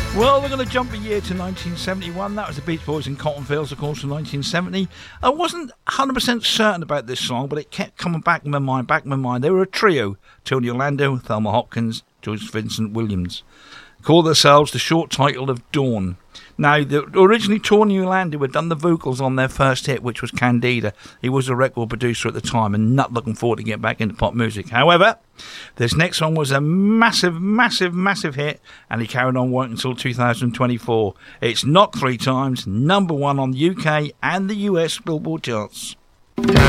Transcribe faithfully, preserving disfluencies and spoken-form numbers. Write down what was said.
Well, we're going to jump a year to nineteen seventy-one. That was the Beach Boys in Cotton Fields, of course, in nineteen seventy. I wasn't one hundred percent certain about this song, but it kept coming back in my mind, back in my mind. They were a trio: Tony Orlando, Thelma Hopkins, George Vincent Williams. Called themselves the short title of Dawn. Now, the, originally Tony Orlando had done the vocals on their first hit, which was Candida. He was a record producer at the time and not looking forward to getting back into pop music. However, this next one was a massive, massive, massive hit, and he carried on working until two thousand twenty-four. It's knocked three times, number one on the U K and the U S Billboard charts. Down